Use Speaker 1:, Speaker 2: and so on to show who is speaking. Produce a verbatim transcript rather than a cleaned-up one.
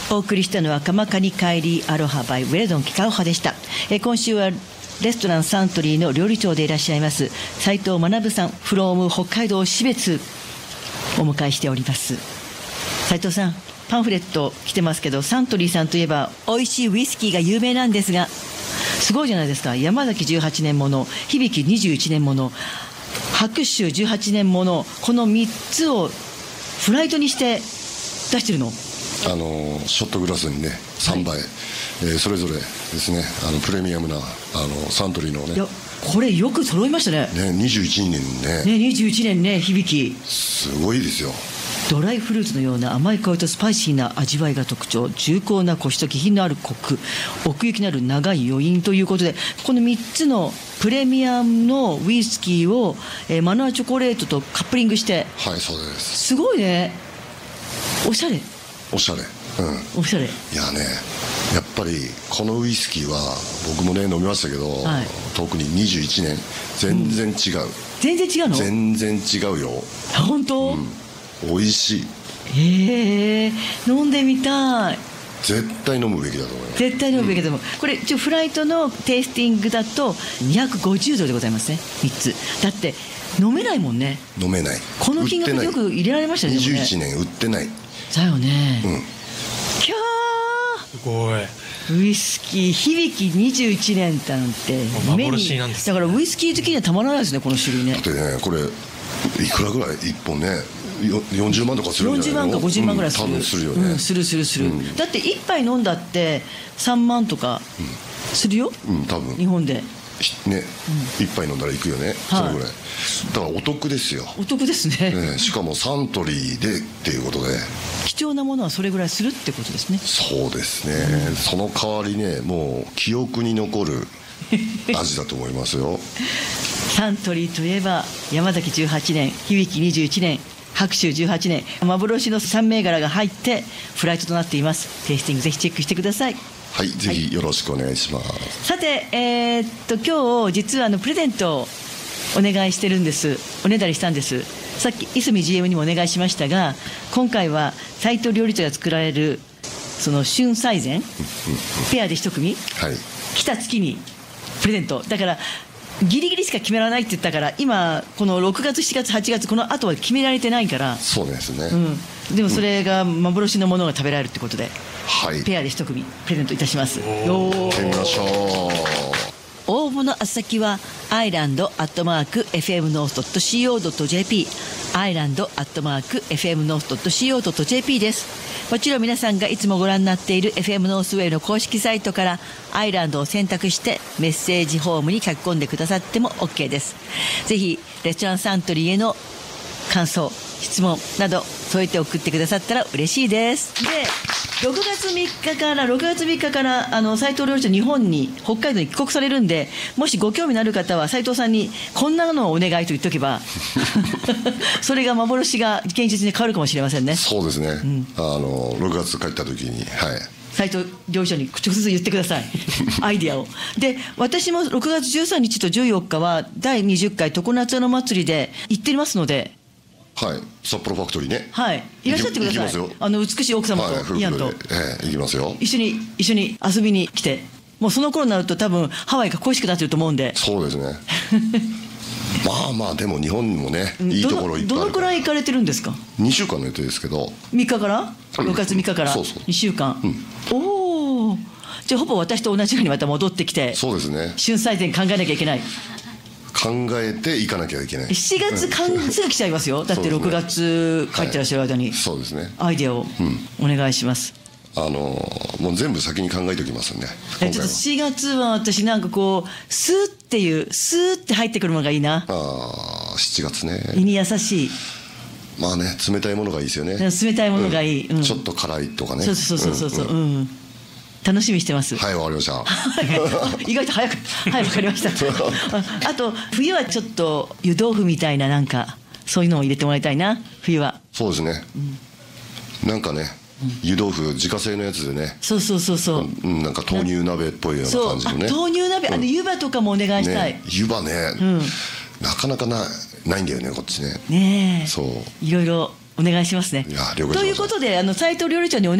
Speaker 1: お送りしたのは鎌カニ帰りアロハバイウェルドンキカオハでした。え今週はレストランサントリーの料理長でいらっしゃいます斉藤学さん from 北海道標津お迎えしております。斉藤さん、パンフレット来てますけど、サントリーさんといえば美味しいウイスキーが有名なんですが、すごいじゃないですか。山崎じゅうはちねんもの、響にじゅういちねんもの、白州じゅうはちねんもの、このみっつをフライトにして出してるの。
Speaker 2: あのショットグラスにねさんばい、はい、えー、それぞれですね、あのプレミアムなあのサントリーのね、
Speaker 1: いやこれよく揃いましたね。
Speaker 2: ねにじゅういちねんね
Speaker 1: ねにじゅういちねんね、響
Speaker 2: すごいですよ。
Speaker 1: ドライフルーツのような甘い香りとスパイシーな味わいが特徴、重厚なコシと気品のあるコク、奥行きのある長い余韻ということで、このみっつのプレミアムのウイスキーを、えー、マナーチョコレートとカップリングして。
Speaker 2: はい、そうです。
Speaker 1: すごいね、おしゃれ
Speaker 2: おしゃれ、うん、
Speaker 1: おしゃれ。い
Speaker 2: やね、やっぱりこのウイスキーは僕もね飲みましたけど、はい、特ににじゅういちねん全然違う、うん、
Speaker 1: 全然違うの。
Speaker 2: 全然違うよ。
Speaker 1: 本当、
Speaker 2: うん、美味しい。
Speaker 1: へえ、飲んでみたい。
Speaker 2: 絶対飲むべきだと思います。
Speaker 1: 絶対飲むべきだと思う、うん、これ一応フライトのテイスティングだとにひゃくごじゅうドルでございますね、みっつ。だって飲めないもんね。
Speaker 2: 飲めない。
Speaker 1: この金額でよく入れられましたね。
Speaker 2: にじゅういちねん売ってない
Speaker 1: だよね、
Speaker 2: うん、
Speaker 1: キャ
Speaker 3: ー、すごい。
Speaker 1: ウイスキー響にじゅういちねんなんて
Speaker 3: 幻なんです、ね、
Speaker 1: だからウイスキー好きにはたまらないですね、この種類ね。
Speaker 2: だってね、これいくらぐらいいっぽんね、よんじゅうまんとかするんじゃないの。
Speaker 1: よんじゅうまんかごじゅうまんぐらいする、うん、
Speaker 2: 多分するよね、
Speaker 1: うん、するするする、うん、だっていっぱい飲んだってさんまんとかするよ、うん、多分日本で
Speaker 2: ね、うん、一杯飲んだらいくよね、はい、それぐらいだからお得ですよ。
Speaker 1: お得です ね,
Speaker 2: ねしかもサントリーでっていうことで、
Speaker 1: 貴重なものはそれぐらいするってことですね。
Speaker 2: そうですね、うん、その代わりね、もう記憶に残る味だと思いますよ
Speaker 1: サントリーといえば山崎じゅうはちねん、響にじゅういちねん、白州じゅうはちねん、幻のさん銘柄が入ってフライトとなっています。テイスティングぜひチェックしてください。
Speaker 2: はい、ぜひよろしくお願いします。はい、
Speaker 1: さて、えー、っと今日実はあのプレゼントをお願いしてるんです。おねだりしたんです。さっきいすみ ジーエム にもお願いしましたが、今回は斉藤料理長が作られるその春菜膳ペアで一組、はい、来た月にプレゼントだから、ギリギリしか決められないって言ったから、今このろくがつしちがつはちがつこの後は決められてないから。そうですね、うん、でもそれが幻のものが食べられるってことで、はい、ペアで一組プレゼントいたします。
Speaker 2: 行ってみましょ
Speaker 1: う。応募の宛先はアイランドアットマーク エフエムノースドットシーオードットジェーピー アイランドアットマーク エフエムノースドットシーオードットジェーピー です。もちろん皆さんがいつもご覧になっている エフエム ノースウェーの公式サイトからアイランドを選択してメッセージフォームに書き込んでくださっても OK です。ぜひレストランサントリーへの感想、質問など添えて送ってくださったら嬉しいです。でろくがつみっかからろくがつみっかからあの斉藤料理長日本に北海道に帰国されるんで、もしご興味のある方は斉藤さんにこんなのをお願いと言っておけばそれが幻が現実に変わるかもしれませんね。
Speaker 2: そうですね、うん、あのろくがつ帰った時に、はい、
Speaker 1: 斉藤料理長に直接言ってくださいアイディアを。で私もろくがつじゅうさんにちとじゅうよっかはだいにじゅっかい常夏の祭りで行ってますので、
Speaker 2: はい、札幌ファクトリーね、
Speaker 1: はい、いらっしゃってください。あの美しい奥様とイアンと、はい、
Speaker 2: ええ、行きますよ。
Speaker 1: 一緒に一緒に遊びに来て、もうその頃になると多分ハワイが恋しくなってると思うんで。そうですね
Speaker 2: まあまあでも日本にもねいいところいっぱいあるから。
Speaker 1: どのくらい行かれてるんですか。
Speaker 2: にしゅうかんの予定ですけど、
Speaker 1: みっかからろくがつみっかからにしゅうかん、うん、おお、じゃあほぼ私と同じようにまた戻ってきて、そうですね、春菜膳考えなきゃいけない。
Speaker 2: 考えていかなきゃいけない。
Speaker 1: しちがつかんすぐ来ちゃいますよだってろくがつ帰ってらっしゃる間に、
Speaker 2: そうですね、
Speaker 1: アイデアをお願いします。
Speaker 2: あのもう全部先に考えておきますんで。
Speaker 1: えちょっとしがつは私なんかこうスーっていうスーって入ってくるものがいいな。
Speaker 2: ああしちがつね、
Speaker 1: 胃に優しい。
Speaker 2: まあね、冷たいものがいいですよね。
Speaker 1: 冷たいものがいい、
Speaker 2: うんうん、ちょっと辛いとかね。
Speaker 1: そうそうそうそうそう、うん、うん、楽しみにしてます。
Speaker 2: はい、わかりました
Speaker 1: 意外と早く、はい、わかりましたあと冬はちょっと湯豆腐みたいな、なんかそういうのを入れてもらいたいな、冬は。
Speaker 2: そうですね、うん、なんかね、うん、湯豆腐自家製のやつでね。そうそうそうそう、うん、なんか豆乳鍋っぽいような感じのね。豆乳鍋、あの湯葉とかもお願いしたい、ね、湯葉ね、うん、なかなかなないんだよねこっちね。ねえ、そういろいろお願いしますね。いや、了解しました。ということであの斉藤料理長にお願い